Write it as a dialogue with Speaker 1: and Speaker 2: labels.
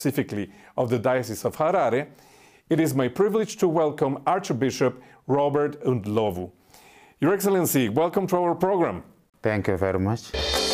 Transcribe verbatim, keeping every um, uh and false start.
Speaker 1: specifically of the Diocese of Harare, it is my privilege to welcome Archbishop Robert Ndlovu. Your Excellency, welcome to our program.
Speaker 2: Thank you very much.